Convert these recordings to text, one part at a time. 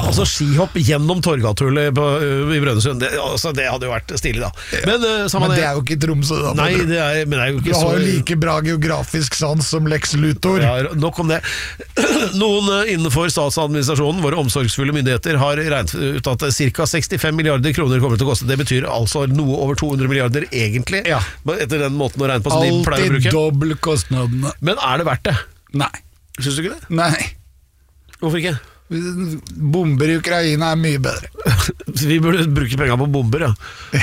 Altså skihopp gjennom Torgatullet i Brønnøysund, det hadde jo vært stilig da. Men det er jo ikke Tromsø da. Nei, det er jo ikke så... Du har jo så... like bra geografisk sans som Lex Luthor. Ja, nok om det. Noen innenfor statsadministrasjonen, våre omsorgsfulle myndigheter, har regnet ut at ca. 65 milliarder kroner kommer til å koste. Det betyr altså noe over 200 milliarder egentlig, etter den måten å regne på som de pleier å bruke. Alltid dobbelt kostnadene. Men er det verdt det? Nei. Synes du ikke det? Nei. Hvorfor ikke? Bomber i Ukraina er mye bedre. Vi burde bruke penger på bomber, ja.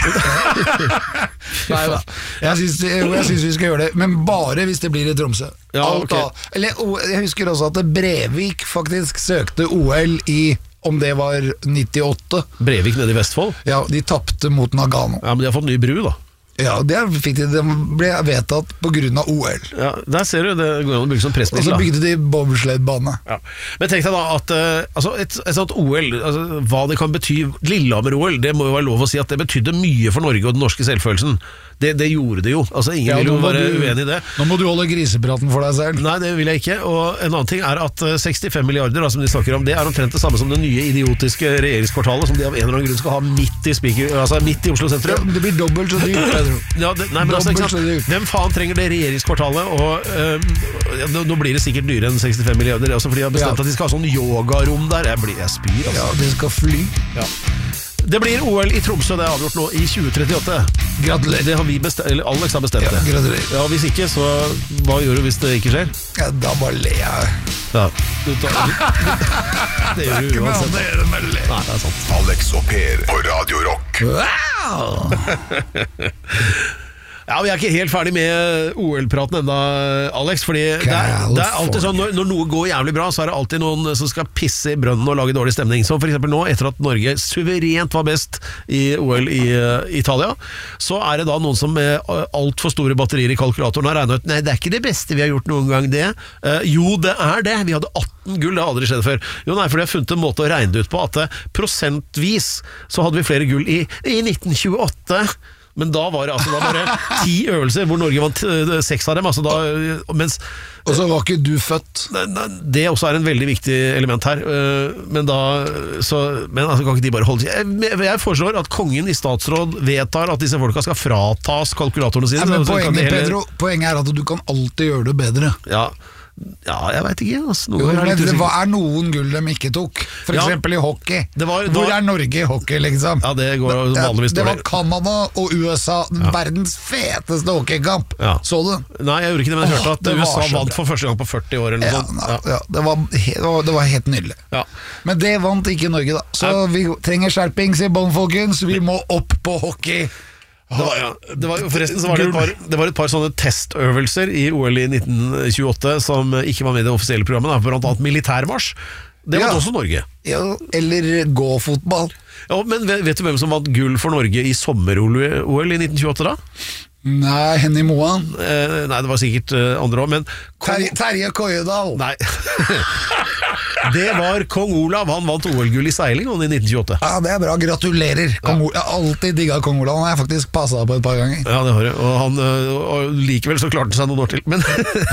Neida, jeg synes vi skal gjøre det, men bare hvis det blir i Tromsø. Ja, okay. Eller, jeg husker også at Brevik faktisk søkte OL i, om det var 98. Brevik nede i Vestfold? Ja, de tappte mot Nagano. Ja, men de har fått ny bru da. Ja, det ble vedtatt på grunn av OL. Ja, der ser du, det går an å bygge som pressmiddel. Og så bygde de bobsledbane. Ja. Men tenk deg da at et sånt OL, hva det kan bety, Lillehammer-OL, det må jo være lov å si at det betydde mye for Norge og den norske selvfølelsen. Det gjorde det jo, ingen vil jo være uenig i det. Nå må du holde grisepraten for deg selv. Nei, det vil jeg ikke, og en annen ting er at 65 milliarder som de snakker om, det er omtrent det samme som det nye idiotiske regjeringskvartalet som de av en eller annen grunn skal ha midt i Oslo sentrum. Ja, det blir dobbelt så dyrt, Pedro. Ja, hvem faen trenger det regjeringskvartalet, og nå blir det sikkert dyre enn 65 milliarder, også fordi de har bestemt at de skal ha sånn yogarom der. Jeg spyr, altså. Ja, de skal fly. Ja. Det blir OL i Tromsø, det er avgjort nå i 2038. Gratulerer. Det har vi eller Alex har bestemt det. Gratulerer. Ja, hvis ikke, så hva gjør du hvis det ikke skjer? Ja, da bare ler jeg. Ja, det gjør du uansett. Nei, det er sant. Alex og Per på Radio Rock. Wow! Ja, vi er ikke helt ferdig med OL-praten enda, Alex, fordi det er alltid sånn, når noe går jævlig bra, så er det alltid noen som skal pisse i brønnen og lage dårlig stemning. Som for eksempel nå, etter at Norge suverent var best i OL i Italia, så er det da noen som med alt for store batterier i kalkulatoren har regnet ut, nei, det er ikke det beste vi har gjort noen gang det. Jo, det er det. Vi hadde 18 gull, det har aldri skjedd før. Jo, nei, for de har funnet en måte å regne det ut på, at prosentvis så hadde vi flere gull i 1928. Men da var det bare 10 øvelser hvor Norge vant 6 av dem, og så var ikke du født. Det også er en veldig viktig element her. Men kan ikke de bare holde seg? Jeg foreslår at kongen i statsråd vedtar at disse folka skal fratas kalkulatorene sine. Ja, men poenget er at du kan alltid gjøre det bedre. Ja, jeg vet ikke Hva er noen gull de ikke tok? For eksempel i hockey. Hvor er Norge i hockey, liksom? Ja, det går vanligvis Det var Canada og USA, verdens feteste hockeykamp. Så du? Nei, jeg gjorde ikke det, men jeg hørte at USA vant for første gang på 40 år eller noe sånt. Det var helt nydelig. Men det vant ikke Norge da. Så vi trenger skjerpings i bånn, folkens. Vi må opp på hockey. Det var et par sånne testøvelser i OL i 1928 som ikke var med i det offisielle programmet, blant annet militærmarsj. Det var også Norge. Ja, eller gå-fotball. Ja, men vet du hvem som vant gull for Norge i sommer-OL i 1928 da? Nei, Henny Moan. Nei, det var sikkert andre også, men Terje Køyedal. Nei. Det var Kong Olav, han vant OL-gull i seiling i 1928. Ja, det er bra, gratulerer. Jeg har alltid digget Kong Olav, han har jeg faktisk passet på et par ganger. Ja, det har jeg, og likevel så klarte han seg noen år til, men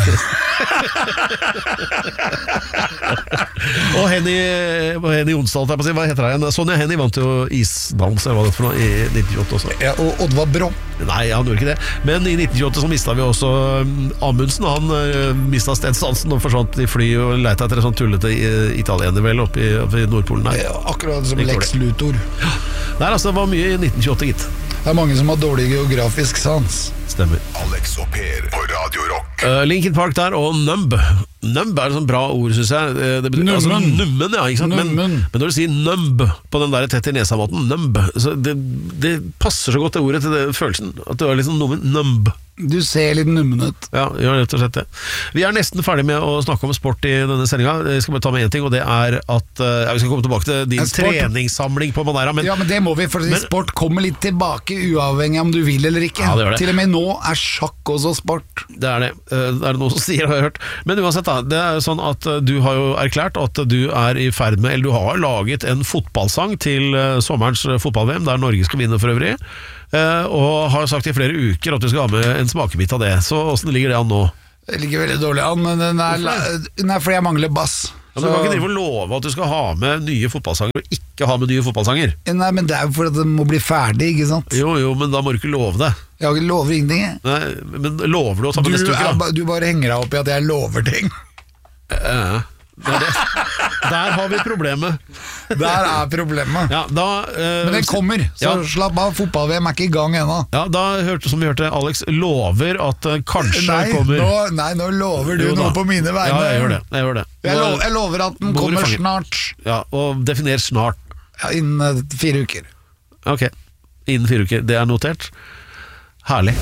og Henny Jonsdal, hva heter det igjen? Sonja Henny vant jo isdans, eller hva det for noe, i 1928 også. Ja, og Oddvar Brå. Nei, han gjorde ikke det. Men i 1928 så mistet vi også Amundsen. Han mistet stedstansen og forsvant i fly og lette etter en sånn tullete italiener vel oppe i Nordpolen der. Ja, akkurat som Lex Luthor. Nei, det var mye i 1928, gitt. Det er mange som har dårlig geografisk sans. Stemmer. Alex og Per på Radio Rock. Linkin Park der, og Numb. Numb er et sånt bra ord, synes jeg. Det betyr, nummen, ja, ikke sant? Men når du sier numb på den der tett i nesa-måten, numb, så det passer så godt det ordet til det, følelsen, at det var liksom numb. Du ser litt nummen ut. Ja, rett og slett det. Vi er nesten ferdig med å snakke om sport i denne sendingen. Jeg skal bare ta med en ting, og det er at vi skal komme tilbake til din treningssamling på Madeira. Ja, men det må vi, for sport kommer litt tilbake uavhengig om du vil eller ikke. Ja, det gjør det. Til og med nå er sjakk også sport. Det er det. Det er noen som sier, har jeg hørt. Men uansett da, det er sånn at du har jo erklært at du er i ferd med, eller du har laget en fotballsang til sommerens fotball-VM, der Norge skal vinne for øvrig. Og har sagt i flere uker at du skal ha med en smakebit av det. Så hvordan ligger det an nå? Det ligger veldig dårlig an, men den er fordi jeg mangler bass. Ja, men du kan ikke drive og love at du skal ha med nye fotballsanger og ikke ha med nye fotballsanger. Nei, men det er jo fordi det må bli ferdig, ikke sant? Jo, men da må du ikke love det. Jeg lover ingenting, jeg. Nei, men lover du å ta med neste uke da? Du bare henger deg opp i at jeg lover ting. Det. Der har vi problemet. Der er problemet. Ja, da, men det kommer, så slapp av, fotball-VM er ikke i gang ennå. Ja, da som vi hørte, Alex lover at kanskje kommer. Nå lover du noe på mine vegne. Ja, jeg gjør det. Jeg lover at den kommer snart. Ja, og definer snart. Ja, innen 4 uker. Ok, innen 4 uker, det er notert. Herlig.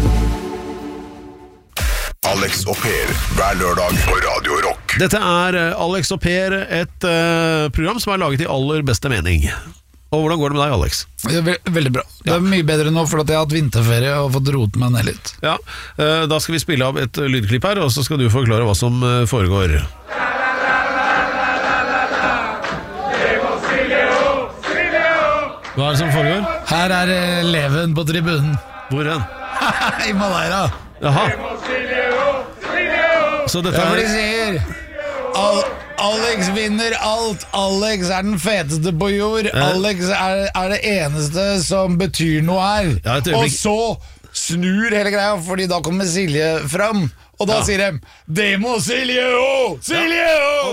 Alex og Per, hver lørdag på Radio Rock. Dette er Alex og Per, et program som er laget i aller beste mening. Og hvordan går det med deg, Alex? Veldig bra. Det er mye bedre nå, for at jeg har hatt vinterferie og fått rotet meg ned litt. Ja, da skal vi spille av et lydklipp her, og så skal du forklare hva som foregår. Hva er det som foregår? Her er eleven på tribunen. Hvor er den? I Madeira. Jaha. Så dette er de sier Alex vinner alt. Alex er den feteste på jord. Alex er det eneste som betyr noe her. Ja, og så snur hele greia, fordi da kommer Silje fram. Og da sier de det må Silje òg! Silje òg!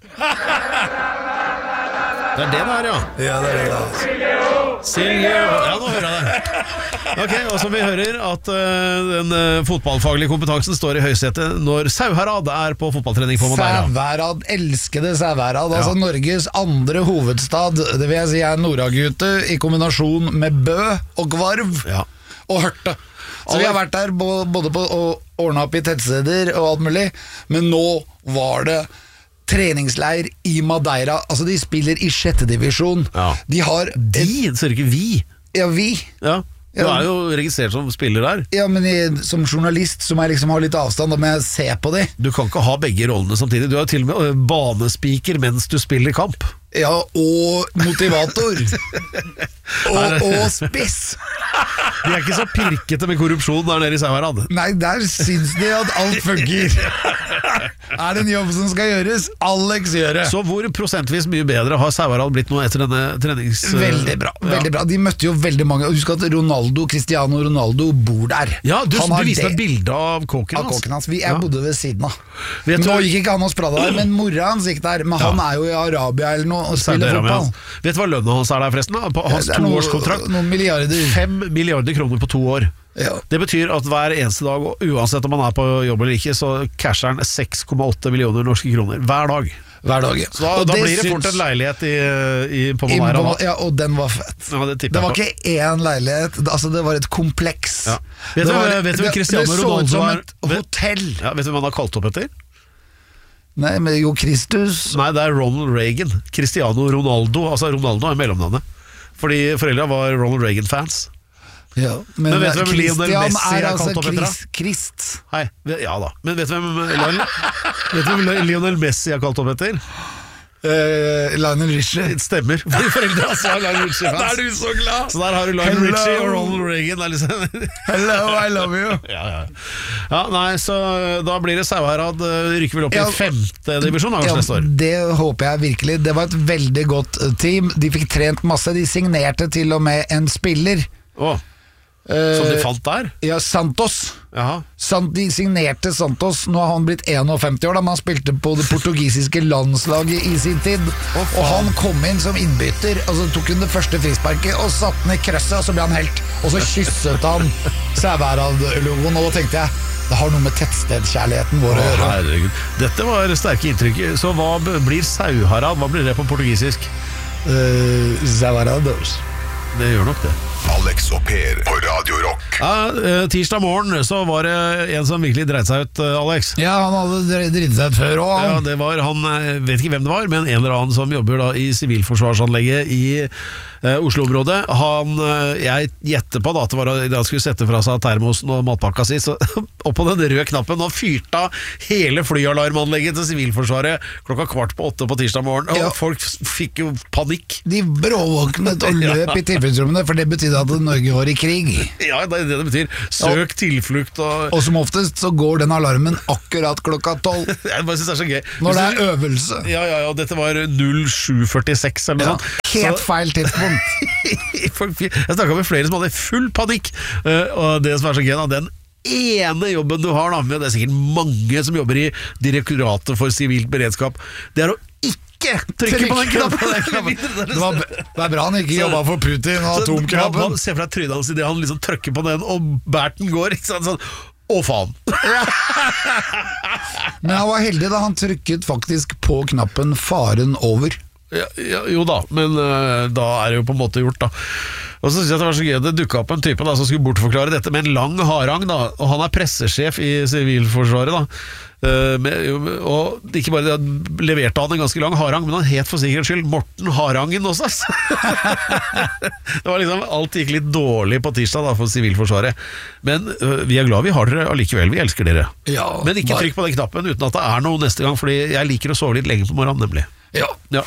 Ok. Det er det der, ja. Ja, det er det der. Silje, ja, nå hører jeg det. Ok, og så vi hører at den fotballfaglige kompetansen står i høysetet når Sauherad er på fotballtrening på Madeira. Sauherad, elskede Sauherad, altså Norges andre hovedstad. Det vil jeg si er Noragute i kombinasjon med Bø og Gvarv og Hørte. Så vi har vært der både på å ordne opp i tettsteder og alt mulig, men nå var det treningsleir i Madeira. Altså de spiller i 6. divisjon. De har så er det ikke vi. Ja, vi. Ja, du er jo registrert som spiller der. Ja, men som journalist så må jeg liksom ha litt avstand, da må jeg se på det. Du kan ikke ha begge rollene samtidig. Du er til og med banespiker mens du spiller kamp. Ja, og motivator. og spiss. De er ikke så pirkete med korrupsjon der nede i Sauherad. Nei, der syns de at alt funker. Er det en jobb som skal gjøres? Alex gjør det. Så hvor prosentvis mye bedre har Sauherad blitt nå etter denne trenings... Veldig bra, veldig bra. De møtte jo veldig mange. Husk at Cristiano Ronaldo bor der. Ja, du viste meg bildet av kåken hans. Jeg bodde ved siden av. Nå gikk ikke han og sprada der, men mora hans gikk der. Men han er jo i Arabia eller noe og spiller fotball. Vet du hva lønna hans er der forresten? På hans 2-årskontrakt. Noen milliarder. 5 milliarder kroner på 2 år. Ja. Det betyr at hver eneste dag, uansett om man er på jobb eller ikke, så casher han 6,8 millioner norske kroner hver dag. Så da blir det fort en leilighet på Madeira. Ja, og den var fett. Ja, det var ikke én leilighet, altså det var et kompleks. Ja. Vet du Cristiano Ronaldo så ut som et hotell. Ja, vet du hvem han har kalt opp etter? Nei, men jo Kristus. Nei, det er Ronald Reagan. Cristiano Ronaldo. Altså Ronaldo er mellomnavnet, fordi foreldra var Ronald Reagan-fans. Ja, men vet du hvem Lionel Messi har kalt opp etter? Krist. Hei, ja da. Men vet du hvem Lionel Messi har kalt opp etter? Lionel Richie. Stemmer. Foreldre altså Lionel Richie-fans. Da er du så glad. Så der har du Lionel Richie og Ronald Reagan. Liksom. Hello, I love you. Ja, nei, så da blir det Sauherad rykker vel opp i 5. divisjon neste år. Det håper jeg virkelig. Det var et veldig godt team. De fikk trent masse. De signerte til og med en spiller. Som de fant der? Ja, Santos. Jaha. De signerte Santos. Nå har han blitt 51 år da, men han spilte på det portugisiske landslaget i sin tid. Og han kom inn som innbytter, og så tok han det første frisparket og satte ned krøsset, og så ble han helt. Og så kysset han Sauherad-logoen, og da tenkte jeg det har noe med tettstedkjærligheten vår å gjøre. Herregud. Dette var sterke inntrykk. Så hva blir Sauherad? Hva blir det på portugisisk? Sauherados. Det gjør nok det. Alex og Per på Radio Rock. Ja, tirsdag morgen så var det en som virkelig dreide seg ut, Alex. Ja, han hadde dreid seg ut før også. Ja, det var han, vet ikke hvem det var, men en eller annen som jobber da i sivilforsvarsanlegget i Oslo-området. Jeg gjetter på da, at det var da han skulle sette fra seg termosen og matpakka si, så opp på den røde knappen og fyrte av hele flyalarmanlegget til Sivilforsvaret 7:15 på tirsdag morgen, og folk fikk jo panikk. De bråvåknet og løp i tilfeldsrommene, for det betydde betydde at Norge var i krig. Ja, det er det betyr. Søk tilflukt og som oftest så går den alarmen akkurat klokka 12. Jeg bare synes det er så gøy. Når det er øvelse. Ja, dette var 07:46 eller noe sånt. Helt feil tidspunkt. Jeg snakket med flere som hadde full panikk, og det som er så gøy da, den ene jobben du har da, med, det er sikkert mange som jobber i Direktoratet for sivilt beredskap, det er å ikke trykke på den knappen. Det er bra han ikke jobbet for Putin og atomknappen. Se for deg trynet hans i det han liksom trykker på den, og Berten går, ikke sant, sånn, å faen. Men han var heldig da, han trykket faktisk på knappen faren over. Jo da, men da er det jo på en måte gjort da. Og så synes jeg det var så gøy, det dukket opp en type da, som skulle bortforklare dette med en lang harang da, og han er pressesjef i Sivilforsvaret da, og ikke bare leverte han en ganske lang harang, men han het for sikkerhets skyld Morten Harangen også. Det var liksom, alt gikk litt dårlig på tirsdag da for Sivilforsvaret, men vi er glad vi har dere allikevel, vi elsker dere. Men ikke trykk på den knappen uten at det er noe neste gang, fordi jeg liker å sove litt lenge på morgenen nemlig. Ja.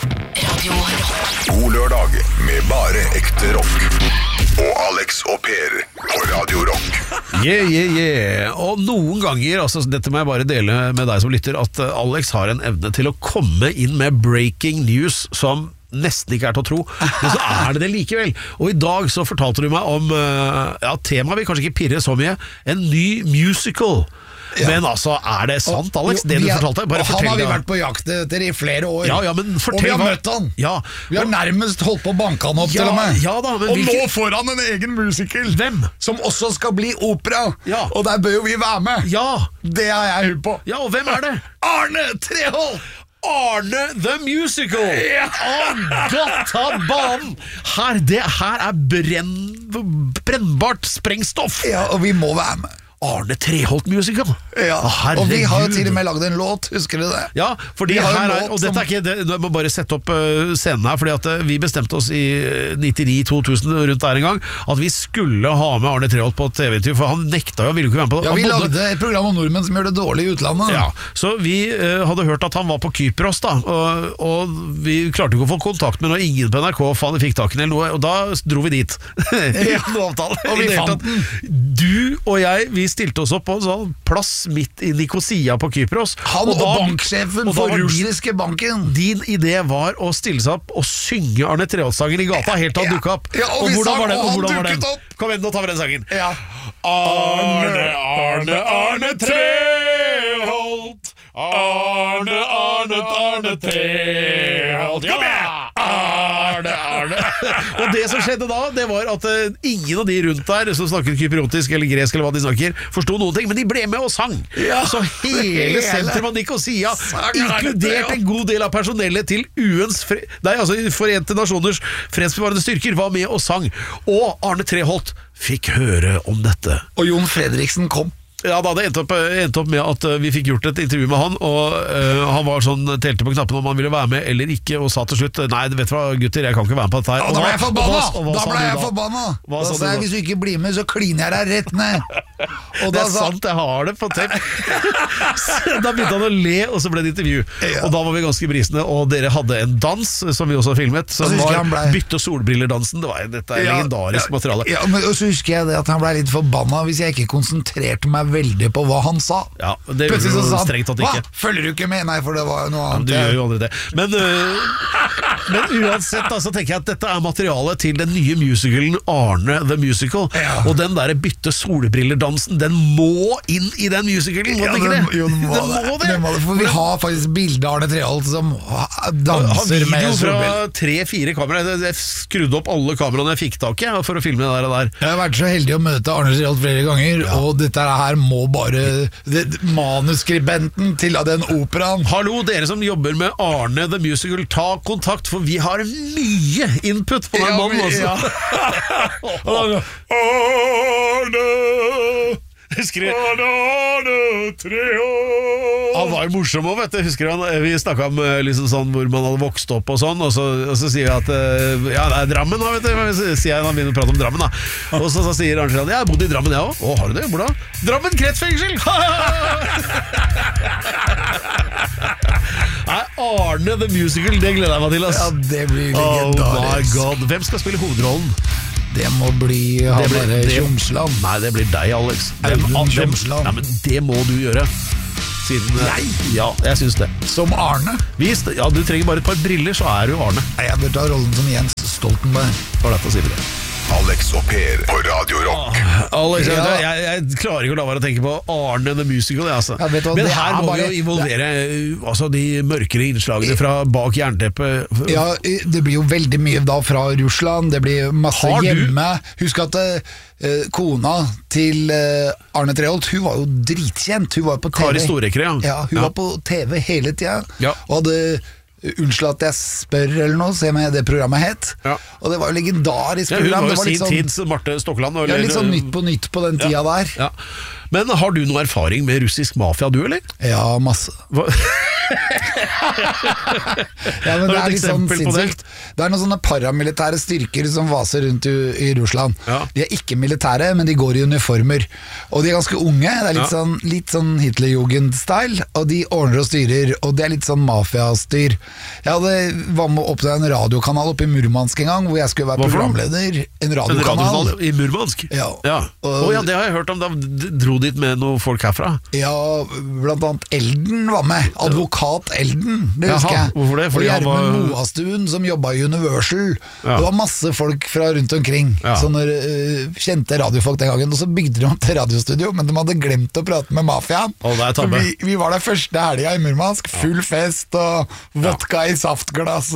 God lørdag med bare ekte rock. Og Alex og Per på Radio Rock. Og noen ganger, altså dette må jeg bare dele med deg som lytter, at Alex har en evne til å komme inn med breaking news som nesten ikke er til å tro, men så er det likevel. Og i dag så fortalte du meg om temaet vil kanskje ikke pirre så mye, en ny musical. Men altså, er det sant, Alex, det du fortalte? Bare han har vi vært på jakt etter i flere år. Men og vi har møtt han. Vi har nærmest holdt på å banke han opp til og med. Og nå får han en egen musical. Hvem? Som også skal bli opera. Og der bør jo vi være med. Det har jeg hull på. Og hvem er det? Arne Treholt! Arne the Musical! Godt av banen! Det her er brennbart sprengstoff. Og vi må være med. Arne Treholt Musical. Og vi har jo til og med laget en låt, husker du det? Fordi her og dette er ikke det, jeg må bare sette opp scenen her, fordi at vi bestemte oss i 99-2000 rundt der en gang, at vi skulle ha med Arne Treholt på TV-tur, for han nekta jo, ville ikke være med på det. Vi lagde et program om nordmenn som gjør det dårlig i utlandet. Så vi hadde hørt at han var på Kypros da, og vi klarte ikke å få kontakt med noe, ingen på NRK fikk tak i eller noe, og da dro vi dit. Og vi fant den. Du og jeg, vi stilte oss opp på en sånn plass midt i Nikosia på Kypros. Han og banksjefen for russiske banken. Din idé var å stille seg opp og synge Arne Treholt-sangen i gata helt til han dukket opp. Og hvordan var den? Kom igjen, nå tar vi den sangen. Arne Treholt. Arne Treholt. Kom igjen! Arne. Og det som skjedde da, det var at ingen av de rundt der som snakket kypriotisk eller gresk eller hva de snakker, forstod noen ting, men de ble med og sang. Så hele sentrum av Nikosia, inkludert en god del av personellet til Forente Nasjoners fredsbevarende styrker, var med og sang. Og Arne Treholt fikk høre om dette. Og Jon Fredriksen kom. Det endte opp med at vi fikk gjort et intervju med han, og han var sånn, telte på knappen om han ville være med eller ikke, og sa til slutt, nei, vet du hva gutter, jeg kan ikke være med på dette her. Da ble jeg forbanna! Da sa jeg, hvis du ikke blir med, så kliner jeg deg rett ned. Det er sant, jeg har det på tape. Da begynte han å le, og så ble det intervju. Og da var vi ganske brisende, og dere hadde en dans, som vi også har filmet, som var bytte- og solbriller-dansen. Dette er legendarisk materiale. Og så husker jeg det at han ble litt forbanna hvis jeg ikke konsentrerte meg veldig på hva han sa. Det gjorde du strengt tatt ikke. Følger du ikke med? Nei, for det var jo noe annet. Du gjør jo aldri det. Men uansett så tenker jeg at dette er materialet til den nye musicalen Arne the Musical. Og den der bytte solbriller-dansen, den må inn i den musicalen, må den ikke det? Den må det. For vi har faktisk bilde av Arne Treholt som danser med solbriller. Fra 3-4 kameraer. Jeg skrudde opp alle kameraene jeg fikk tak i for å filme det der. Jeg har vært så heldig å møte Arne Treholt flere ganger, og dette her må bare manuskribenten til den operaen. Hallo, dere som jobber med Arne the Musical, ta kontakt, for vi har mye input på den mannen også. Arne Treholt. Han var jo morsom også, vet du. Husker han, vi snakket om liksom sånn hvor man hadde vokst opp og sånn, og så sier jeg at det er Drammen da, vet du. Sier jeg når han begynner å prate om Drammen da. Og så sier Arne, jeg har bodd i Drammen jeg også. Å, har du det? Hvor da? Drammen kretsfengsel! Arne the Musical, det gleder jeg meg til, ass. Ja, det blir legendarisk. Oh my god. Hvem skal spille hovedrollen? Det må bli Tjomsland. Nei, det blir deg, Alex. Tjomsland. Ja, men det må du gjøre. Siden, ja, jeg synes det. Som Arne? Ja, du trenger bare et par briller, så er du Arne. Nei, jeg bør ta rollen som Jens Stoltenberg. For dette sier vi det. Alex og Per på Radio Rock. Alex, jeg klarer ikke å la være å tenke på Arne the Musical, altså. Men her må vi jo involvere de mørkere innslagene fra bak jernteppet. Ja, det blir jo veldig mye da fra Russland. Det blir masse hjemme. Husk at kona til Arne Treholt, hun var jo dritkjent. Hun var på TV. Kari Storekre, ja. Hun var på TV hele tiden. Ja. Og hadde Unnskyld at jeg spør eller noe, se med det programmet het. Ja. Og det var jo legendarisk program. Hun var jo sin tids Marte Stokkeland. Ja, litt sånn Nytt på nytt på den tida der. Ja. Men har du noe erfaring med russisk mafia, du, eller? Ja, masse. Ja, men det er litt sånn sinnssykt. Det er noen sånne paramilitære styrker som vaser rundt i Russland. Ja. De er ikke militære, men de går i uniformer. Og de er ganske unge. Det er litt sånn Hitlerjugend-style. Og de ordner og styrer, og det er litt sånn mafiastyr. Jeg var med å oppta en radiokanal oppe i Murmansk en gang, hvor jeg skulle være programleder. En radiokanal i Murmansk? Ja. Ja, det har jeg hørt om. Da dro dit med noen folk herfra. Ja, blant annet Elden var med. Advokat Elden, det husker jeg. Hvorfor det? Og Gjermund Moastuen som jobbet i Universal. Det var masse folk fra rundt omkring, sånne kjente radiofolk den gangen. Og så bygde de om til radiostudio, men de hadde glemt å prate med mafiaen. Vi var der første helga i Murmansk, full fest og vodka i saftglass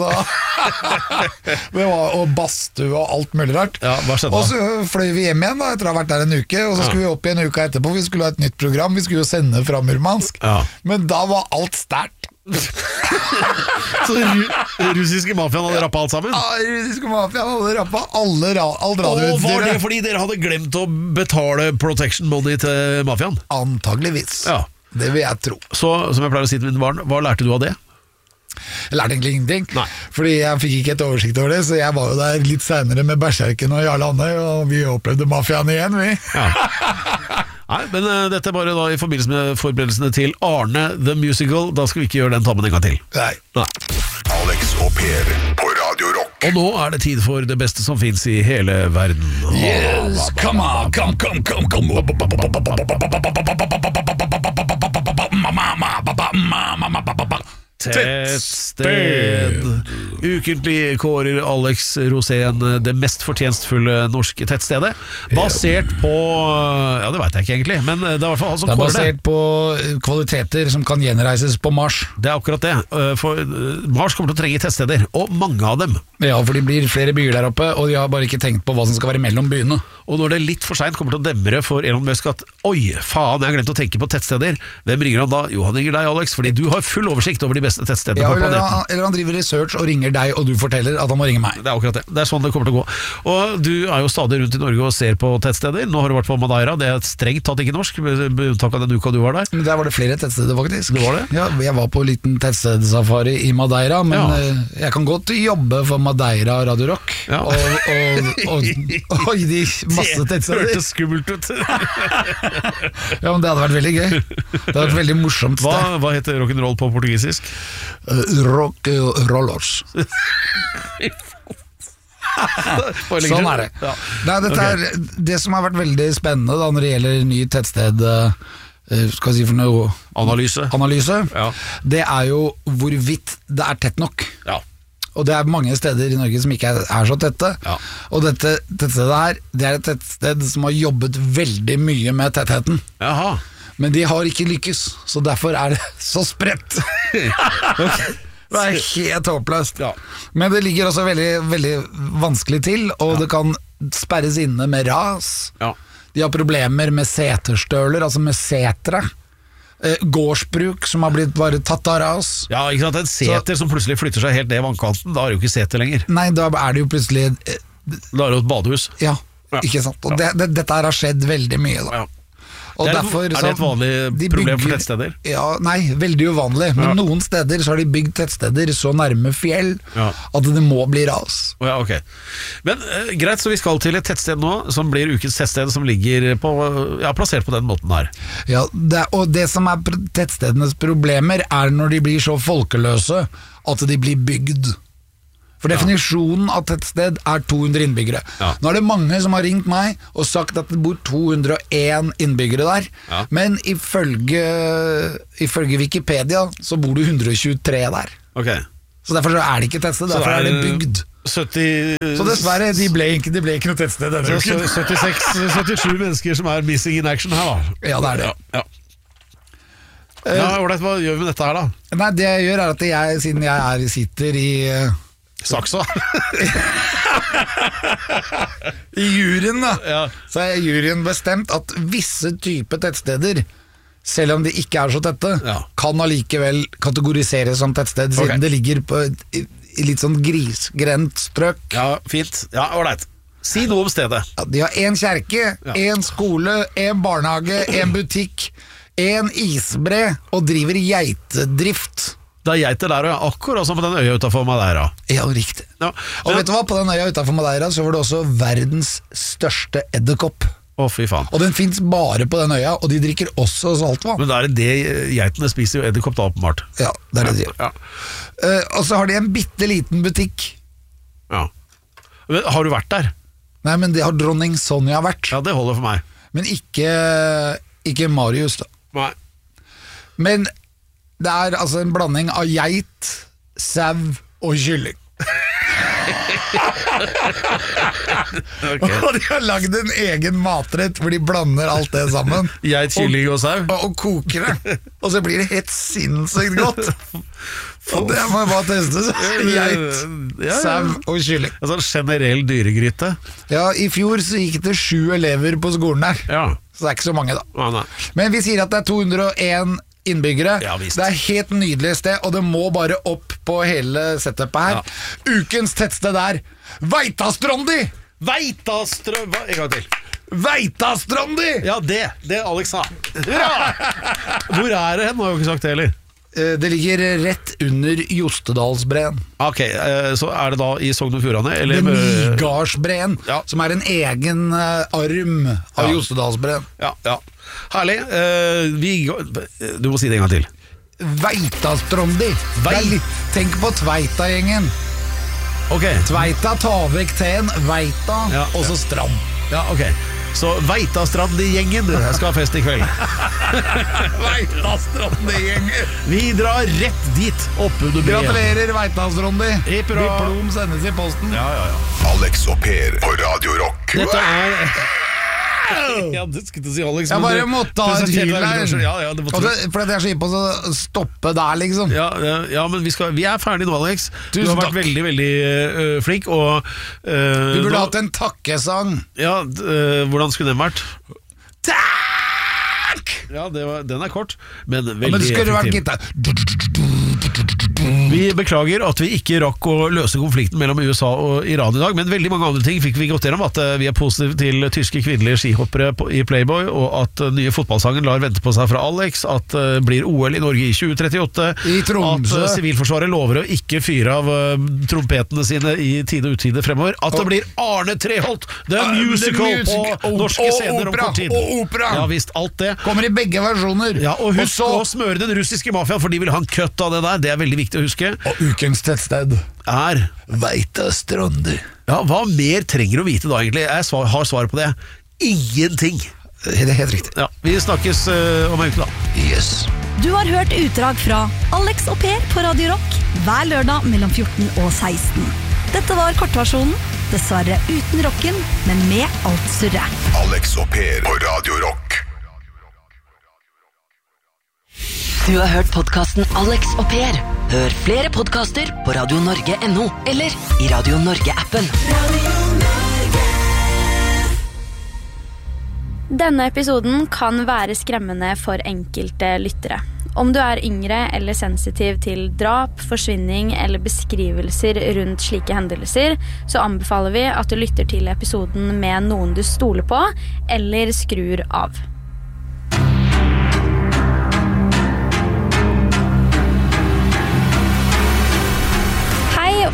og badstue og alt mulig rart. Og så fløy vi hjem igjen da, etter å ha vært der en uke, og så skulle vi opp i en uke etterpå. Vi skulle ha et nytt program, vi skulle jo sende fra Murmansk, men da var alt sterkt. Så russiske mafiaen hadde rappet alt sammen? Ja, russiske mafiaen hadde rappet alt radioutstyret. Og var det fordi dere hadde glemt å betale protection money til mafiaen? Antageligvis, det vil jeg tro. Så som jeg pleier å si til mine barn, hva lærte du av det? Jeg lærte egentlig ingenting. Fordi jeg fikk ikke et oversikt over det. Så jeg var jo der litt senere med Berserken og Jarle Andøy, og vi opplevde mafiaen igjen, vi. Nei, men dette er bare da i forbindelse med forberedelsene til Arne the Musical. Da skal vi ikke gjøre den tabben en gang til. Nei. Alex og Per på Radio Rock. Og nå er det tid for det beste som finnes i hele verden. Yes, come on, come. Tettsted. Ukentlig kårer Alex Rosén det mest fortjenstfulle norske tettstedet. Basert på ja, det vet jeg ikke egentlig, men det er i hvert fall han som kårer det. Det er basert på kvaliteter som kan gjenreises på Mars. Det er akkurat det. For Mars kommer til å trenge tettsteder, og mange av dem. Ja, for de blir flere byer der oppe, og de har bare ikke tenkt på hva som skal være mellom byene. Og når det litt for sent kommer til å demre for Elon Musk at oi, faen, jeg har glemt å tenke på tettsteder. Hvem ringer han da? Jo, han ringer deg, Alex, fordi du har full oversikt over de beste tettstedene på planeten. Eller han driver research og ringer deg, og du forteller at han må ringe meg. Det er akkurat det. Det er sånn det kommer til å gå. Og du er jo stadig rundt i Norge og ser på tettsteder. Nå har du vært på Madeira. Det er strengt tatt ikke norsk, med unntak av den uka du var der. Men der var det flere tettsteder, faktisk. Det var det? Ja, jeg var på en liten tettstedsafari i Madeira, men jeg kan godt jobbe for Madeira Radio Rock. Ja. Og gi de masse tettsteder. Det hørtes skummelt ut. Ja, men det hadde vært veldig gøy. Det hadde vært veldig morsomt. Hva heter rock'n'roll på portugisisk? Rock'n'rollers. Sånn er det. Nei, dette er det som har vært veldig spennende da, når det gjelder ny tettsted skal jeg si for noe analyse. Ja. Det er jo hvorvidt det er tett nok. Ja. Og det er mange steder i Norge som ikke er så tette. Ja. Og dette tettstedet her, det er et tettsted som har jobbet veldig mye med tettheten. Jaha. Men de har ikke lykkes, så derfor er det så spredt. Okay. Det er helt håpløst. Ja. Men det ligger også veldig, veldig vanskelig til, og det kan sperres inne med ras. Ja. De har problemer med seterstøler, altså med setre. Gårdsbruk som har blitt bare tatt av ras. Ja, ikke sant? En seter som plutselig flytter seg helt ned i vannkanten, da er det jo ikke seter lenger. Nei, da er det jo plutselig da er det jo et badehus. Ja, ikke sant? Og dette her har skjedd veldig mye da. Ja. Og er det et vanlig problem for tettsteder? Ja, nei, veldig uvanlig. Men noen steder så har de bygd tettsteder så nærme fjell at det må bli ras. Ja, ok. Men greit, så vi skal til et tettsted nå som blir ukens tettsted, som ligger plassert på den måten her. Ja, og det som er tettstedenes problemer er når de blir så folkeløse at de blir bygd. For definisjonen av tettsted er 200 innbyggere. Nå er det mange som har ringt meg og sagt at det bor 201 innbyggere der, men ifølge Wikipedia så bor det 123 der. Ok. Så derfor er det ikke tettsted, derfor er det bygd. 70... Så dessverre, de ble ikke noe tettsted denne uken. 76-77 mennesker som er missing in action her da. Ja, det er det. Hva gjør vi med dette her da? Nei, det jeg gjør er at siden jeg sitter i... Saksa. I juryen da, så er juryen bestemt at visse typer tettsteder, selv om de ikke er så tette, kan allikevel kategoriseres som tettsted, siden det ligger på i litt sånn grisgrendt strøk. Ja, fint. Ja, ålreit. Si noe om stedet. Ja, de har en kjerke, en skole, en barnehage, en butikk, en isbre, og driver geitedrift. Det er geiter der, akkurat som på den øya utenfor Madeira. Ja, riktig. Og vet du hva, på den øya utenfor Madeira så var det også verdens største edderkopp. Fy faen. Og den finnes bare på den øya, og de drikker også saltvann. Men da er det geitene spiser jo edderkopp da, åpenbart. Ja, det er det de gjør. Og så har de en bitteliten butikk. Ja. Men, har du vært der? Nei, men det har dronning Sonja vært. Ja, det holder for meg. Men ikke Marius da. Nei. Men det er altså en blanding av geit, sau og kylling. Og de har lagd en egen matrett hvor de blander alt det sammen. Geit, kylling og sau. Og koker det. Og så blir det helt sinnssykt godt. Og det må jeg bare teste. Geit, sau og kylling. Altså generell dyregryte. Ja, i fjor så gikk det 7 elever på skolen der. Så det er ikke så mange da. Men vi sier at det er 201 innbyggere. Det er helt nydelig sted, og det må bare opp på hele setupet her. Ukens tettsted er Veitastrandi! En gang til. Veitastrandi! Ja, det Alex sa. Hvor er det hen? Nå har jeg jo ikke sagt det heller. Det ligger rett under Jostedalsbreen. Ok, så er det da i Sogn og Fjordane? Det Nygardsbreen, som er en egen arm av Jostedalsbreen. Ja. Herlig. Du må si det en gang til. Veitastrandi. Tenk på Tveita-gjengen. Tveita, ta vekk ten, Veita, og så strand. Ja, ok. Så Veitastrandi-gjengen skal ha fest i kveld. Veitastrandi-gjengen. Vi drar rett dit. Gratulerer, Veitastrandi. Diplom sendes i posten. Ja. Alex og Per på Radio Rock. Dette er... Ja, det skulle du si, Alex. Jeg bare måtte ha et hyl der. For det er så på å stoppe der, liksom. Ja, men vi er ferdige nå, Alex. Du har vært veldig, veldig flink. Vi burde hatt en takkesang. Ja, hvordan skulle den vært? Takk! Ja, den er kort, men veldig men det skulle vært gitar. Vi beklager at vi ikke rakk å løse konflikten mellom USA og Iran i dag, men veldig mange andre ting fikk vi gått gjennom. At vi er positive til tyske kvinnelige skihoppere i Playboy, og at nye fotballsangen lar vente på seg fra Alex, at blir OL i Norge i 2038, i Tromsø, at Sivilforsvaret lover å ikke fyre av trompetene sine i tide og utide fremover, at det blir Arne Treholt, The Musical på norske scener om kort tid. Og opera. Ja visst, alt det. Kommer i begge versjoner. Ja, og husk å smøre den russiske mafiaen, for de vil ha en cut av det der. Det er veldig viktig å huske. Og ukens tettsted er Veitastrandi. Ja, hva mer trenger å vite da egentlig? Jeg har svaret på det. Ingenting. Det er helt riktig. Ja, vi snakkes om en uke da. Yes. Du har hørt utdrag fra Alex og Per på Radio Rock hver lørdag mellom 14 og 16. Dette var kortversjonen, dessverre uten rocken, men med alt surret. Alex og Per på Radio Rock. Du har hørt podcasten Alex og Per. Hør flere podcaster på radionorge.no eller i Radio Norge-appen. Denne episoden kan være skremmende for enkelte lyttere. Om du er yngre eller sensitiv til drap, forsvinning eller beskrivelser rundt slike hendelser, så anbefaler vi at du lytter til episoden med noen du stoler på, eller skrur av.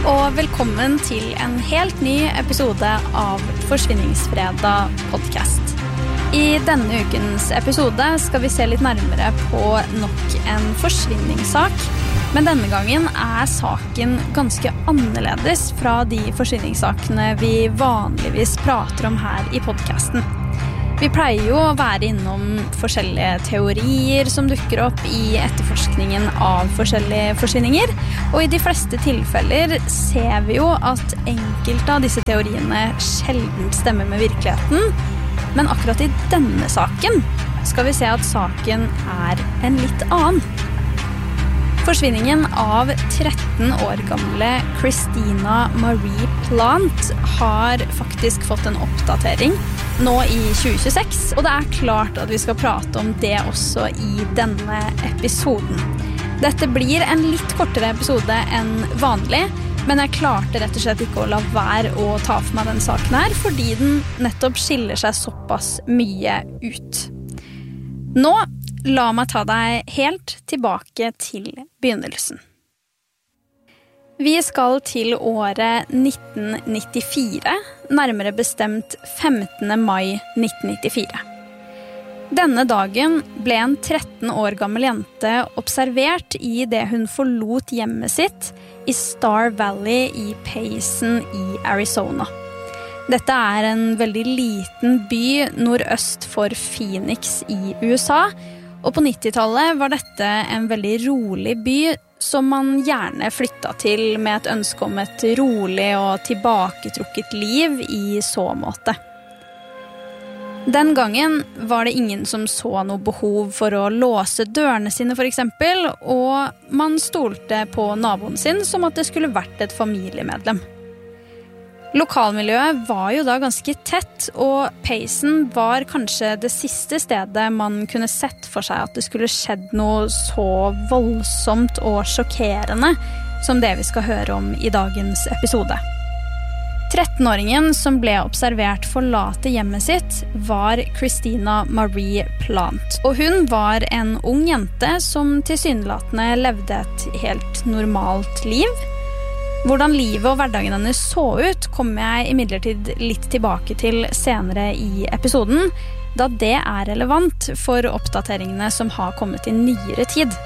Og velkommen til en helt ny episode av Forsvinningsfredag podcast. I denne ukens episode skal vi se litt nærmere på nok en forsvinningssak, men denne gangen saken ganske annerledes fra de forsvinningssakene vi vanligvis prater om her i podcasten. Vi pleier jo å være innom forskjellige teorier som dukker opp i etterforskningen av forskjellige forsvinninger, og i de fleste tilfeller ser vi jo at enkelte av disse teoriene sjelden stemmer med virkeligheten, men akkurat i denne saken skal vi se at saken en litt annen. Forsvinningen av 13 år gamle Christina Marie Plant har faktisk fått en oppdatering nå i 2026, og det klart at vi skal prate om det også i denne episoden. Dette blir en litt kortere episode enn vanlig, men jeg klarte rett og slett ikke å la være å ta for meg den saken her, fordi den nettopp skiller seg såpass mye ut. Nå, la meg ta deg helt tilbake til begynnelsen. Vi skal til året 1994, nærmere bestemt 15. mai 1994. Denne dagen ble en 13 år gammel jente observert i det hun forlot hjemmet sitt i Star Valley i Payson i Arizona. Dette en veldig liten by nordøst for Phoenix i USA, og på 90-tallet var dette en veldig rolig by som man gjerne flyttet til med et ønske om et rolig og tilbaketrukket liv i så måte. Den gangen var det ingen som så noe behov for å låse dørene sine for eksempel, og man stolte på naboen sin som at det skulle vært et familiemedlem. Lokalmiljøet var jo da ganske tett, og Payson var kanskje det siste stedet man kunne sett for seg at det skulle skjedd noe så voldsomt og sjokkerende som det vi skal høre om i dagens episode. 13-åringen som ble observert forlate hjemmet sitt var Christina Marie Plant, og hun var en ung jente som tilsynelatende levde et helt normalt liv. Hvordan livet og hverdagen hennes så ut kommer jeg imidlertid litt tilbake til senere i episoden, da det relevant for oppdateringene som har kommet i nyere tid.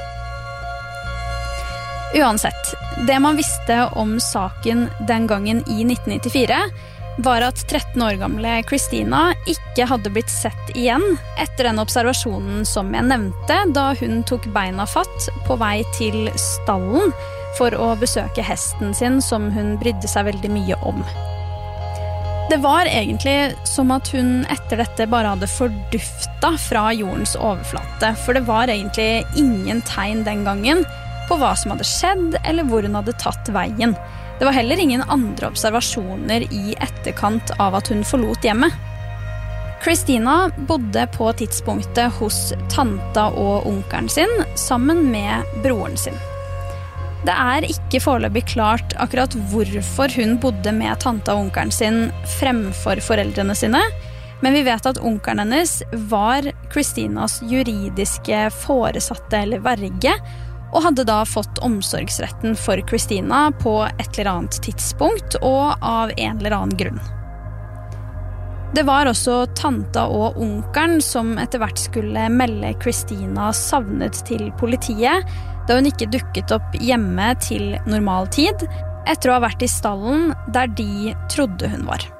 Uansett, det man visste om saken den gangen i 1994 var at 13 år gamle Christina ikke hadde blitt sett igjen etter den observasjonen som jeg nevnte da hun tok beina fatt på vei til stallen for å besøke hesten sin som hun brydde seg veldig mye om. Det var egentlig som at hun etter dette bare hadde forduftet fra jordens overflate, for det var egentlig ingen tegn den gangen på hva som hadde skjedd eller hvor hun hadde tatt veien. Det var heller ingen andre observasjoner i etterkant av at hun forlot hjemmet. Christina bodde på tidspunktet hos tanta og onkelen sin sammen med broren sin. Det ikke foreløpig klart akkurat hvorfor hun bodde med tanta og onkelen sin fremfor foreldrene sine, men vi vet at onkelen hennes var Christinas juridiske foresatte eller verge, og hadde da fått omsorgsretten for Christina på et eller annet tidspunkt og av en eller annen grunn. Det var også tanta og onkelen som etter hvert skulle melde Christina savnet til politiet, da hun ikke dukket opp hjemme til normal tid, etter å ha vært i stallen der de trodde hun var.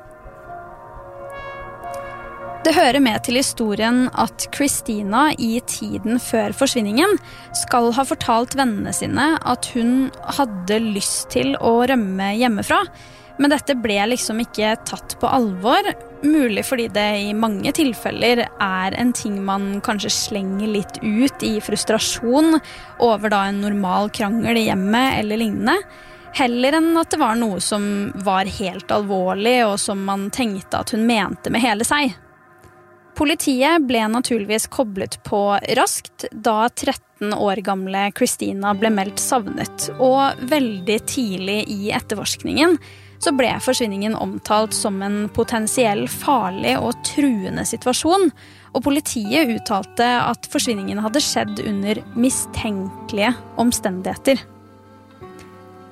Det hører med til historien at Christina i tiden før forsvinningen skal ha fortalt vennene sine at hun hadde lyst til å rømme hjemmefra, men dette ble liksom ikke tatt på alvor, mulig fordi det i mange tilfeller en ting man kanskje slenger litt ut i frustrasjon over da en normal krangel i hjemmet eller lignende, heller enn at det var noe som var helt alvorlig og som man tenkte at hun mente med hele seg. Politiet ble naturligvis koblet på raskt da 13 år gamle Christina ble meldt savnet, og veldig tidlig i etterforskningen så ble forsvinningen omtalt som en potensiell farlig og truende situasjon, og politiet uttalte at forsvinningen hadde skjedd under mistenkelige omstendigheter.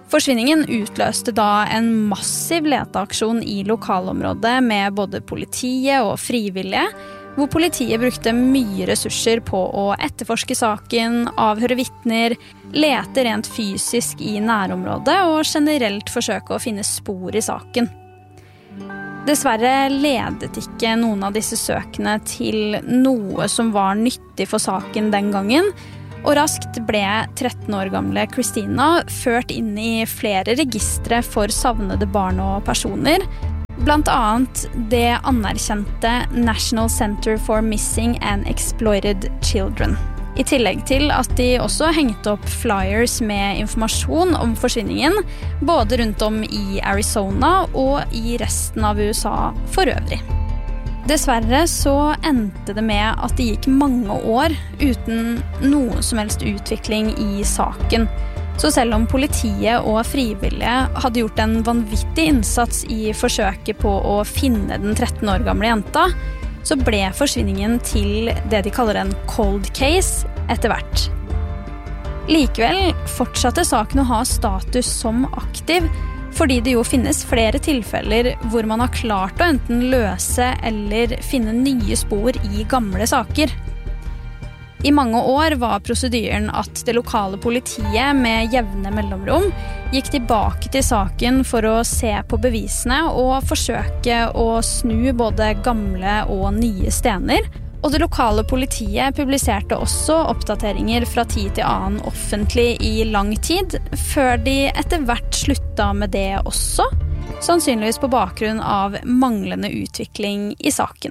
Forsvinningen utløste da en massiv leteaksjon i lokalområdet med både politiet og frivillige, hvor politiet brukte mye ressurser på å etterforske saken, avhøre vitner, lete rent fysisk i nærområdet og generelt forsøke å finne spor i saken. Dessverre ledet ikke noen av disse søkene til noe som var nyttig for saken den gangen, og raskt ble 13 år gamle Christina ført inn i flere registre for savnede barn og personer, blant annet det anerkjente National Center for Missing and Exploited Children. I tillegg til at de også hengte opp flyers med informasjon om forsvinningen, både rundt om i Arizona og i resten av USA for øvrig. Dessverre så endte det med at det gikk mange år uten noe som helst utvikling i saken. Så selv om politiet og frivillige hadde gjort en vanvittig innsats i forsøket på å finne den 13 år gamle jenta, så ble forsvinningen til det de kaller en cold case etter hvert. Likevel fortsatte saken å ha status som aktiv, fordi det jo finnes flere tilfeller hvor man har klart å enten løse eller finne nye spor i gamle saker. I mange år var prosedyren at det lokale politiet med jevne mellomrom gikk tilbake til saken for å se på bevisene og forsøke å snu både gamle og nye stener. Og det lokale politiet publiserte også oppdateringer fra tid til annen offentlig i lang tid, før de etter hvert slutta med det også, sannsynligvis på bakgrunn av manglende utvikling i saken.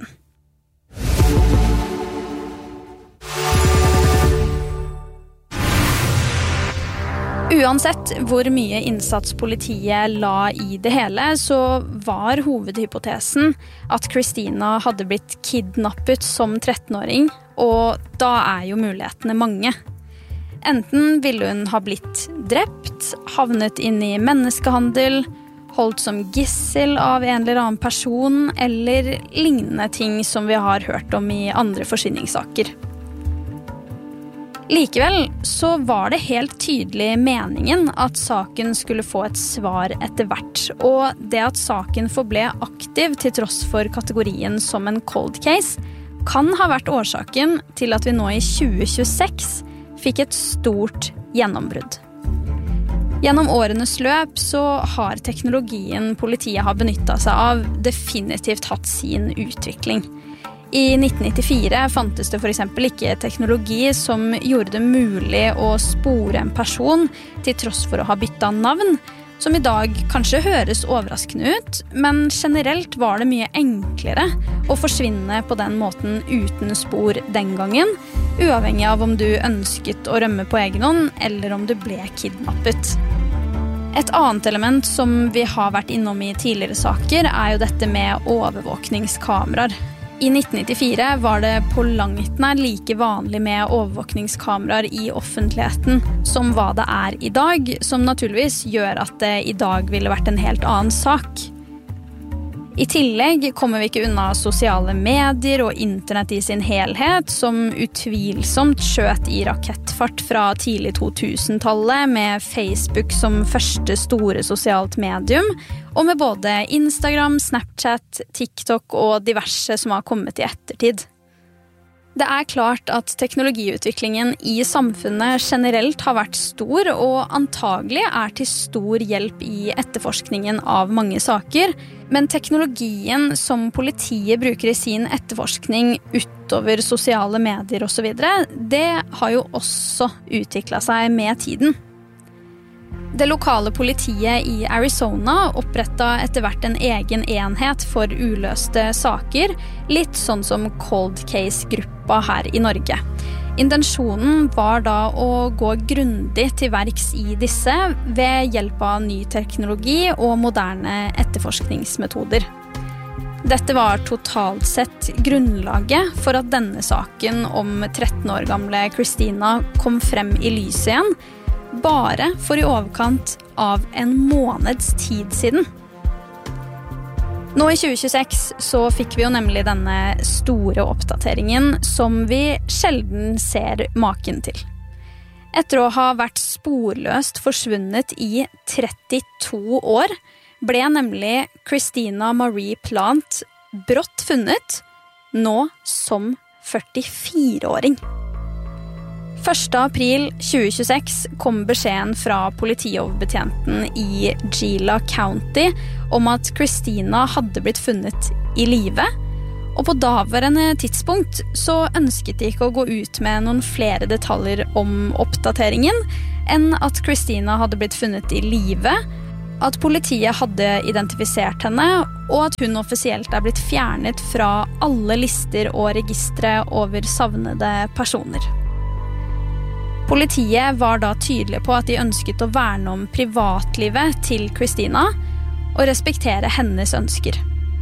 Uansett hvor mye innsats politiet la i det hele, så var hovedhypotesen at Christina hadde blitt kidnappet som 13-åring, og da er jo mulighetene mange. Enten ville hun ha blitt drept, havnet inn i menneskehandel, holdt som gissel av en eller annen person, eller lignende ting som vi har hørt om i andre forsvinningssaker. Likevel så var det helt tydelig meningen at saken skulle få et svar etter hvert, og det at saken forble aktiv til tross for kategorien som en cold case, kan ha vært årsaken til at vi nå i 2026 fikk et stort gjennombrudd. Gjennom årenes løp så har teknologien politiet har benyttet seg av definitivt hatt sin utvikling. I 1994 fantes det for eksempel ikke teknologi som gjorde det mulig å spore en person til tross for å ha byttet navn, som i dag kanskje høres overraskende ut, men generelt var det mye enklere å forsvinne på den måten uten spor den gangen, uavhengig av om du ønsket å rømme på egen hånd eller om du ble kidnappet. Et annet element som vi har vært innom i tidligere saker er jo dette med overvåkningskameraer. I 1994 var det på langt nær like vanlig med overvåkningskameraer i offentligheten som hva det er i dag, som naturligvis gjør at det i dag ville vært en helt annen sak. I tillegg kommer vi ikke unna sosiale medier og internett i sin helhet, som utvilsomt skjøt i rakettfart fra tidlig 2000-tallet med Facebook som første store sosialt medium, og med både Instagram, Snapchat, TikTok og diverse som har kommet i ettertid. Det er klart at teknologiutviklingen i samfunnet generelt har vært stor, og antagelig er til stor hjelp i etterforskningen av mange saker, men teknologien som politiet bruker i sin etterforskning utover sosiale medier og så videre, det har jo også utviklet seg med tiden. Det lokale politiet i Arizona opprettet etter hvert en egen enhet for uløste saker, litt sånn som cold case-gruppa her i Norge. Intensjonen var da å gå grundig til verks i disse ved hjelp av ny teknologi og moderne etterforskningsmetoder. Dette var totalt sett grunnlaget for at denne saken om 13 år gamle Christina kom frem i lyset igjen, bare for i overkant av en måneds tid siden. Nå i 2026 så fikk vi jo nemlig denne store oppdateringen som vi sjelden ser maken til. Etter å ha vært sporløst forsvunnet i 32 år, ble nemlig Christina Marie Plant brått funnet, nå som 44-åring. 1. april 2026 kom beskjeden fra politioverbetjenten i Gila County om at Christina hadde blitt funnet i live, og på daværende tidspunkt så ønsket de ikke å gå ut med noen flere detaljer om oppdateringen enn at Christina hadde blitt funnet i live, at politiet hadde identifisert henne, og at hun offisielt er blitt fjernet fra alle lister og registre over savnede personer. Politiet var da tydelige på at de ønsket å verne om privatlivet til Christina og respektere hennes ønsker.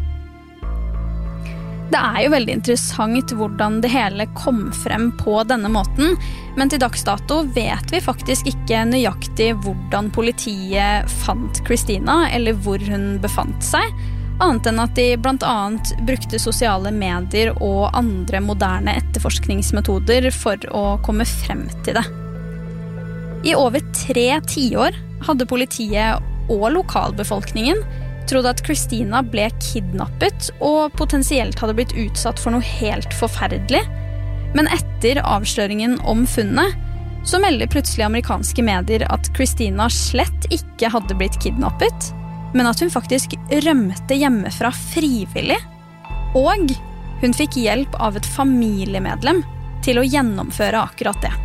Det er jo veldig interessant hvordan det hele kom frem på denne måten, men til dags dato vet vi faktisk ikke nøyaktig hvordan politiet fant Christina, eller hvor hun befant seg, annet enn at de blant annet brukte sosiale medier og andre moderne etterforskningsmetoder for å komme frem til det. I over 3 tiår hadde politiet og lokalbefolkningen trodde at Christina ble kidnappet og potensielt hadde blitt utsatt for noe helt forferdelig. Men etter avsløringen om funnet, så melder plutselig amerikanske medier at Christina slett ikke hadde blitt kidnappet, men at hun faktisk rømte hjemmefra frivillig, og hun fikk hjelp av et familiemedlem til å gjennomføre akkurat det.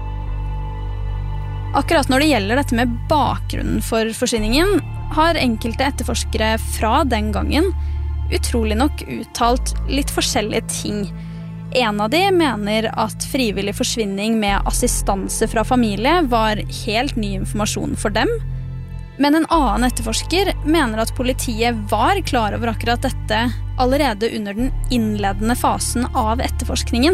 Akkurat når det gjelder dette med bakgrunnen for forsvinningen, har enkelte etterforskere fra den gangen utrolig nok uttalt litt forskjellige ting. En av de mener at frivillig forsvinning med assistanse fra familie var helt ny informasjon for dem, men en annen etterforsker mener at politiet var klar over akkurat dette allerede under den innledende fasen av etterforskningen.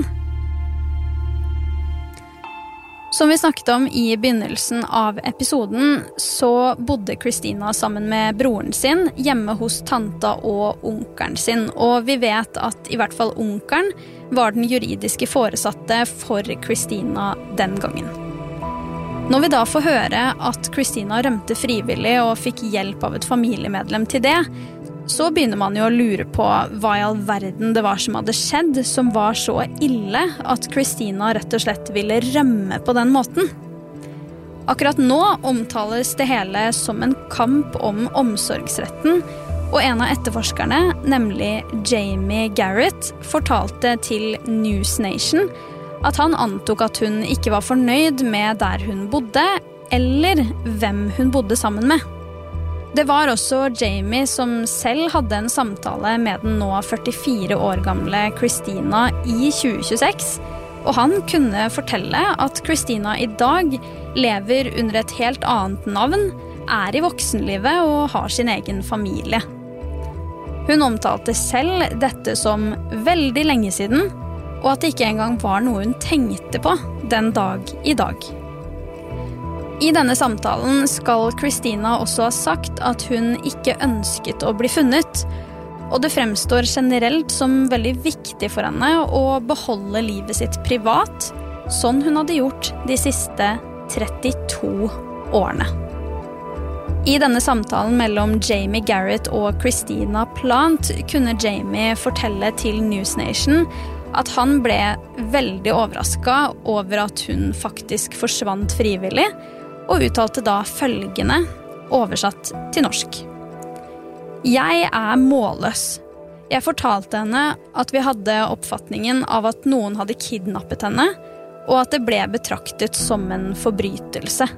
Som vi snakket om i begynnelsen av episoden, så bodde Christina sammen med broren sin hjemme hos tanta og onkelen sin, og vi vet at i hvert fall onkelen var den juridiske foresatte for Christina den gangen. Når vi da får høre at Christina rømte frivillig og fikk hjelp av et familiemedlem til det, så begynner man jo å lure på hva i all verden det var som hadde skjedd, som var så ille at Christina rett og slett ville rømme på den måten. Akkurat nå omtales det hele som en kamp om omsorgsretten, og en av etterforskerne, nemlig Jamie Garrett, fortalte til News Nation at han antok at hun ikke var fornøyd med der hun bodde, eller hvem hun bodde sammen med. Det var også Jamie som selv hadde en samtale med den nå 44 år gamle Christina i 2026, og han kunne fortelle at Christina i dag lever under et helt annet navn, er i voksenlivet og har sin egen familie. Hun omtalte selv dette som veldig lenge siden, og at det ikke engang var noe hun tenkte på den dag i dag. I denne samtalen skal Christina også ha sagt at hun ikke ønsket å bli funnet, og det fremstår generelt som veldig viktig for henne å beholde livet sitt privat, sånn hun hadde gjort de siste 32 årene. I denne samtalen mellom Jamie Garrett og Christina Plant kunne Jamie fortelle til News Nation at han ble veldig overrasket over at hun faktisk forsvant frivillig, og uttalte da følgende, oversatt til norsk. Jeg er målløs. Jeg fortalte henne at vi hadde oppfatningen av at noen hadde kidnappet henne, og at det ble betraktet som en forbrytelse.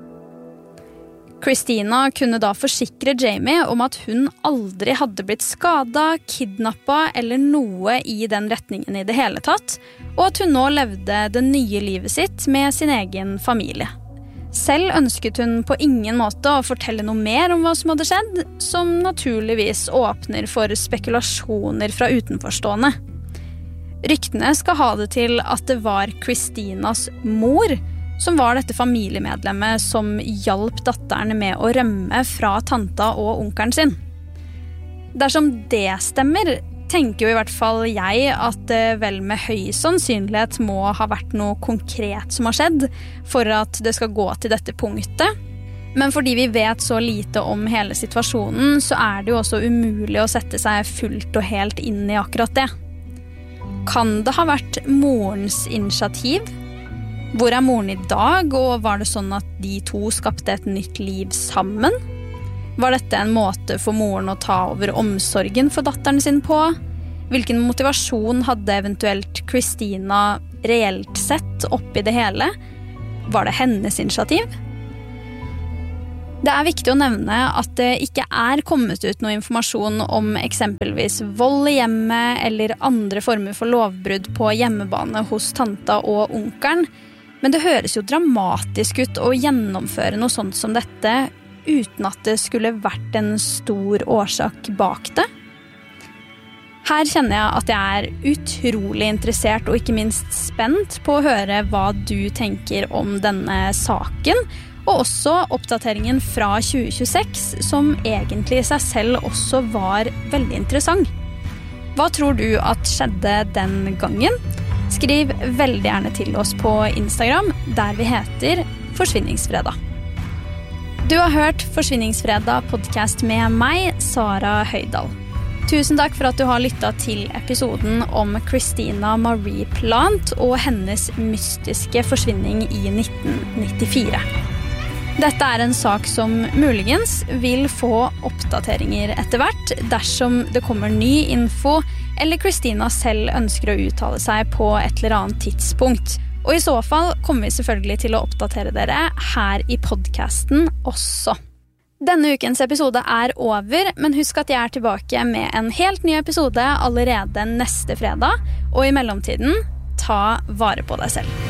Christina kunne da forsikre Jamie om at hun aldri hadde blitt skadet, kidnappet eller noe i den retningen i det hele tatt, og at hun nå levde det nye livet sitt med sin egen familie. Selv ønsket hun på ingen måte å fortelle noe mer om hva som hadde skjedd, som naturligvis åpner for spekulasjoner fra utenforstående. Ryktene skal ha det til at det var Christinas mor som var dette familiemedlemmet som hjalp datteren med å rømme fra tanta og onkelen sin. Dersom det stemmer, tenker jo i hvert fall jeg at det vel med høy sannsynlighet må ha vært noe konkret som har skjedd for at det skal gå til dette punktet. Men fordi vi vet så lite om hele situasjonen, så det jo også umulig å sette seg fullt og helt inn i akkurat det. Kan det ha vært morens initiativ? Hvor moren i dag, og var det sånn at de to skapte et nytt liv sammen? Var dette en måte for moren å ta over omsorgen for datteren sin på? Hvilken motivasjon hadde eventuelt Christina reelt sett oppi det hele? Var det hennes initiativ? Det viktig å nevne at det ikke kommet ut noe informasjon om eksempelvis vold i hjemmet eller andre former for lovbrudd på hjemmebane hos tanta og onkelen, men det høres jo dramatisk ut å gjennomføre noe sånt som dette uten at det skulle vært en stor årsak bak det. Her kjenner jeg at jeg utrolig interessert og ikke minst spent på å høre hva du tenker om denne saken, og også oppdateringen fra 2026, som egentlig i seg selv også var veldig interessant. Hva tror du at skjedde den gangen? Skriv veldig gjerne til oss på Instagram, der vi heter Forsvinningsfredag. Du har hørt Forsvinningsfredag podcast med meg, Sara Høydahl. Tusen takk for at du har lyttet til episoden om Christina Marie Plant og hennes mystiske forsvinning i 1994. Dette en sak som muligens vil få oppdateringer etter hvert dersom det kommer ny info, eller Christina selv ønsker å uttale seg på et eller annet tidspunkt. Og i så fall kommer vi selvfølgelig til å oppdatere dere her i podcasten også. Denne ukens episode over, men husk at jeg tilbake med en helt ny episode allerede neste fredag, og i mellomtiden, ta vare på deg selv.